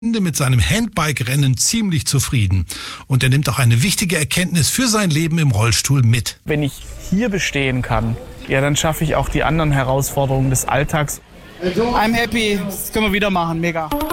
mit seinem Handbike-Rennen ziemlich zufrieden. Und er nimmt auch eine wichtige Erkenntnis für sein Leben im Rollstuhl mit. Wenn ich hier bestehen kann, ja, dann schaffe ich auch die anderen Herausforderungen des Alltags. I'm happy, das können wir wieder machen, mega.